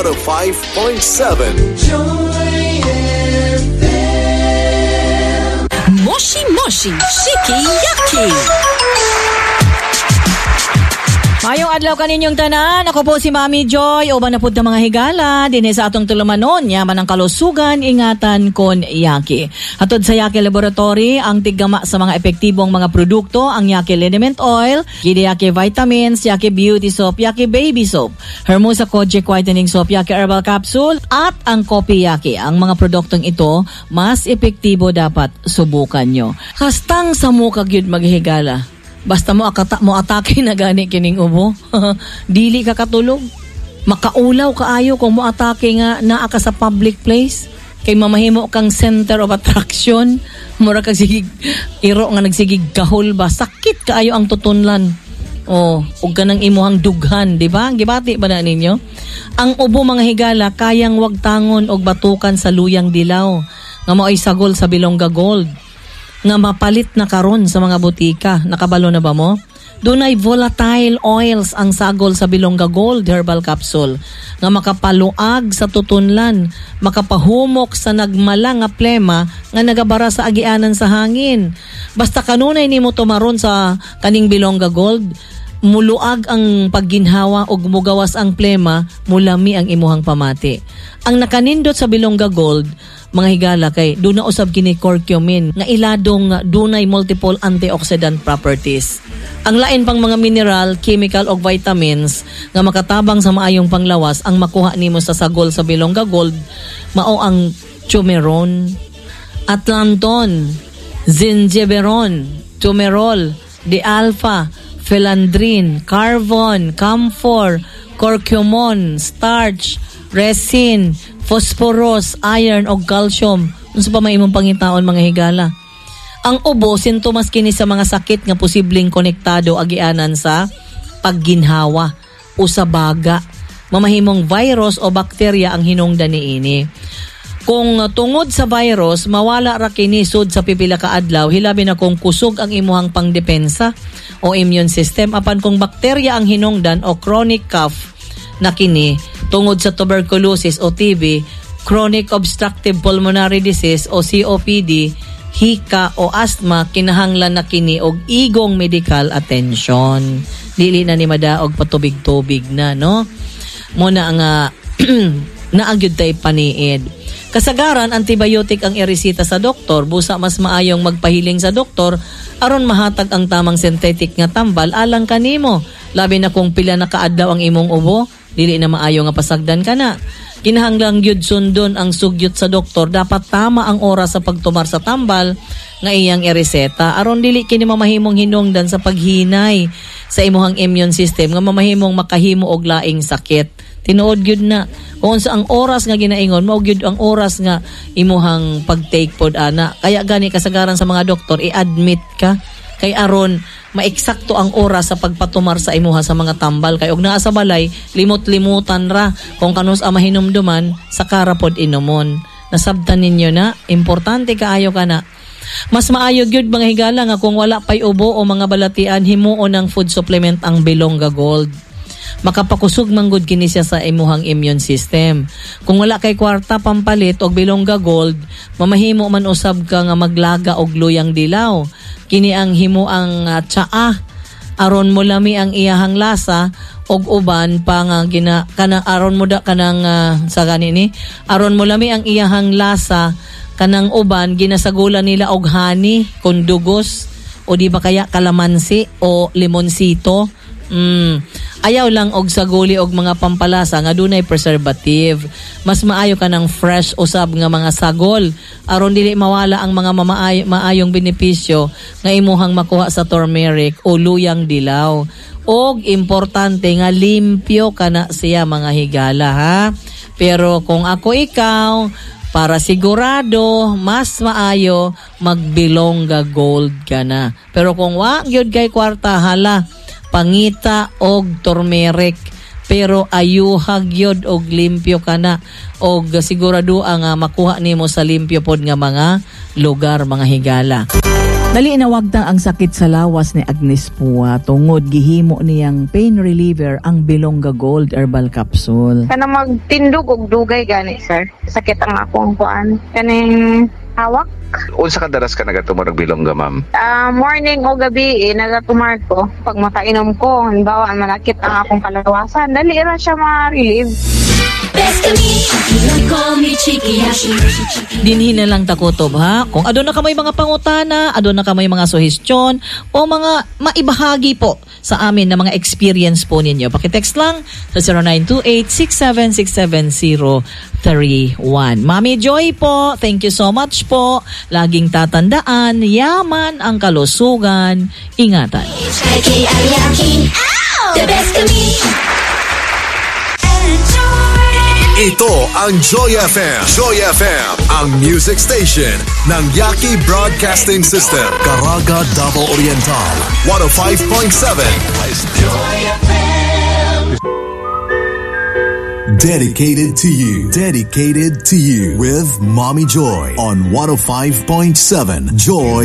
105.7 Moshi Moshi Shiki Yaki. Mayong adlaw kaninyong tanan, ako po si Mami Joy, uban na pud ng mga higala, dinhi sa atong tulumanon, yaman ang kalusugan, ingatan kon Yaki. Hatod sa Yaki Laboratory, ang tiggama sa mga epektibong mga produkto, ang Yaki Liniment Oil, Yaki Vitamins, Yaki Beauty Soap, Yaki Baby Soap, Hermosa Kojic Whitening Soap, Yaki Herbal Capsule, at ang Kopi Yaki. Ang mga produktong ito, mas epektibo dapat subukan nyo. Hastang sa mukha gyud maghigala. Basta mo atake na gani kining ubo. Dili ka katulog. Makaulaw kaayo kung mo atake nga naa ka sa public place. Kay mamahimo kang center of attraction. Mura kang sigig iro nga nagsigig gahol ba. Sakit kaayo ang tutunlan. ug kanang imuhang dughan, di ba? Gibati ba na ninyo? Ang ubo mga higala kayang wagtangon og batukan sa luyang dilaw. Nga mao'y sagol sa Bilongga Gold. Nga mapalit na karon sa mga butika. Nakabalo na ba mo? Dunay volatile oils ang sagol sa Bilongga Gold Herbal Capsule nga makapaluag sa tutunlan, makapahumok sa nagmala nga plema nga nagabara sa agianan sa hangin. Basta kanunay nimo tumaron sa kaning Bilongga Gold, muluag ang pagginhawa o mugawas ang plema, mulami ang imuhang pamati. Ang nakanindot sa Bilongga Gold, mga higala kay duna usab kini curcumin nga iladong dunay multiple antioxidant properties. Ang lain pang mga mineral, chemical o vitamins nga makatabang sa maayong panglawas ang makuha nimo sa sagol sa Bilongga Gold mao ang Chumeron, Atlanton, Zingiberon, Tumerol, D-alpha, Philandrin, Carvon, Camphor, Curcumon, starch, resin, phosphorus, iron o calcium. Unsa pa may imong pangitaon mga higala? Ang ubo sintomas kini sa mga sakit nga posibleng konektado agianan sa pagginhawa o sa baga. Mamahimong virus o bakterya ang hinungdan niini. Kung tungod sa virus, mawala ra kini sud sa pipila ka adlaw, hilabi na kung kusog ang imuhang pangdepensa o immune system. Apan kung bakterya ang hinungdan o chronic cough na kini tungod sa tuberculosis o TB, chronic obstructive pulmonary disease o COPD, hika o asthma, kinahanglan na kini og igong medical attention. Dili na ni madaog patubig-tubig na, no? Muna nga naagyud tay paniid. Kasagaran, antibiotic ang iresita sa doktor, busa mas maayong magpahiling sa doktor aron mahatag ang tamang synthetic nga tambal alang kanimo. Labi na kung pila na kaadlaw ang imong ubo, dili na maayo nga pasagdan ka na. Kinahanglang gyud sundon ang sugyot sa doktor, dapat tama ang oras sa pagtumar sa tambal nga iyang ireseta aron dili kini mamahimong hinungdan sa paghinay sa imuhang immune system nga mamahimong makahimo og laing sakit. Tinuod gyud na kung sa ang oras nga ginaingon mao gyud ang oras nga imuhang pag-take pod ana. Kaya gani kasagaran sa mga doktor i-admit ka kay aron maeksakto ang oras sa pagpatumar sa imuha sa mga tambal kay og naa sa balay limot-limutan ra kung kanus ang mahinumduman sa karapod inumon. Nasabtan ninyo na importante kaayo kana. Mas maayo gyud mga higala nga kung wala pay ubo o mga balatian himuon ng food supplement ang Bilongga Gold. Makapakusog manggod kini siya sa imuhang immune system. Kung wala kay kwarta pampalit og Bilongga Gold, mamahimo man usab ka nga maglaga og luyang dilaw. Kini ang himo ang tsaa aron mo lami ang iyahang lasa og uban pa nga kana aron mo da kanang sa ganini aron mo lami ang iyahang lasa kanang uban ginasagulan nila og honey kun dugos o di ba kaya kalamansi o limonsito. Ayaw lang og saguli og mga pampalasa nga dunay preservative. Mas maayo ka ng fresh usab nga mga sagol aron dili mawala ang mga maayong benepisyo nga imuhang makuha sa turmeric o luyang dilaw. Og importante nga limpyo kana siya mga higala ha. Pero kung ako ikaw, para sigurado, mas maayo magbilongga gold ka na. Pero kung wa gyud kay kwarta, hala, pangita og turmeric, pero ayuhag yod og limpyo ka na og sigurado ang makuha nimo sa limpyo pod nga mga lugar mga higala. Dali inawagtang ang sakit sa lawas ni Agnes Pua tungod gihimo niyang pain reliever ang Bilonga Gold Herbal Capsule. Kana magtindog og dugay gani sir. Sakit ang akong kuan. Kaning hawak. Unsa ka daras ka nagatumor og Bilonga, ma'am? Morning o gabi nagatumar ko. Pag makainom ko, halimbawa manakit ang akong kalawasan, dali ra siya ma-relieve. Dinhin na lang takutob ha. Kung adon na kamay mga pangutana, adon na kamay mga suhestyon o mga maibahagi po sa amin na mga experience po ninyo. Pakitext lang sa 0928-6767031. Mami Joy po, thank you so much po. Laging tatandaan, yaman ang kalusugan. Ingatan. The best of me. Ito ang Joy FM. Joy FM, ang music station ng Yaki Broadcasting System. Caraga, Davao Oriental. 105.7. Joy FM. Dedicated to you. Dedicated to you. With Mommy Joy on 105.7 Joy